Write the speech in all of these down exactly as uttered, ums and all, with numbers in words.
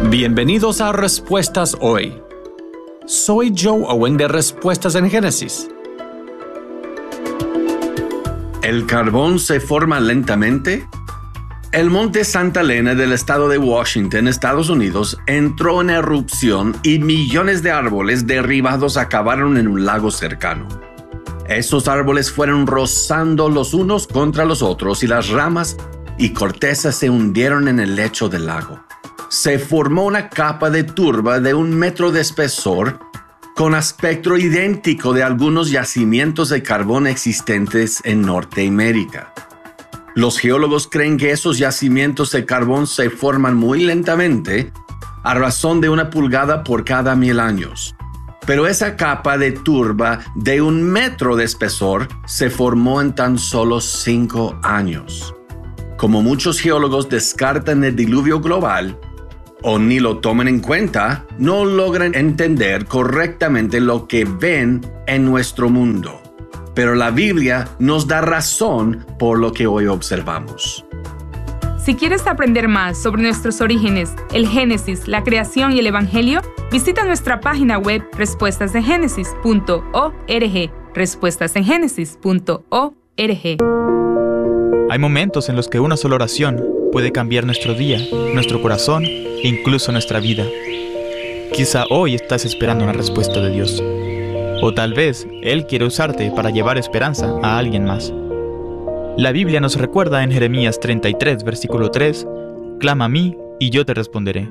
Bienvenidos a Respuestas Hoy. Soy Joe Owen de Respuestas en Génesis. ¿El carbón se forma lentamente? El monte Santa Elena del estado de Washington, Estados Unidos, entró en erupción y millones de árboles derribados acabaron en un lago cercano. Estos árboles fueron rozando los unos contra los otros y las ramas y cortezas se hundieron en el lecho del lago. Se formó una capa de turba de un metro de espesor con aspecto idéntico de algunos yacimientos de carbón existentes en Norteamérica. Los geólogos creen que esos yacimientos de carbón se forman muy lentamente, a razón de una pulgada por cada mil años. Pero esa capa de turba de un metro de espesor se formó en tan solo cinco años. Como muchos geólogos descartan el diluvio global, o ni lo toman en cuenta, no logran entender correctamente lo que ven en nuestro mundo. Pero la Biblia nos da razón por lo que hoy observamos. Si quieres aprender más sobre nuestros orígenes, el Génesis, la creación y el Evangelio, visita nuestra página web respuestas en génesis punto org. respuestas en génesis punto org. Hay momentos en los que una sola oración puede cambiar nuestro día, nuestro corazón e incluso nuestra vida. Quizá hoy estás esperando una respuesta de Dios. O tal vez Él quiere usarte para llevar esperanza a alguien más. La Biblia nos recuerda en Jeremías treinta y tres, versículo tres, «Clama a mí y yo te responderé».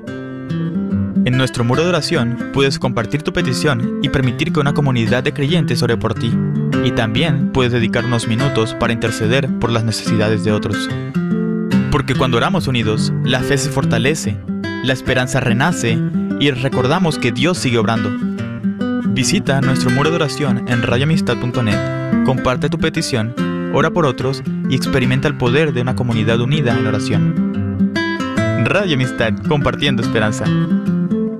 En nuestro muro de oración puedes compartir tu petición y permitir que una comunidad de creyentes ore por ti. Y también puedes dedicar unos minutos para interceder por las necesidades de otros. Porque cuando oramos unidos, la fe se fortalece, la esperanza renace y recordamos que Dios sigue obrando. Visita nuestro muro de oración en radio amistad punto net, comparte tu petición, ora por otros y experimenta el poder de una comunidad unida en oración. Radio Amistad, compartiendo esperanza.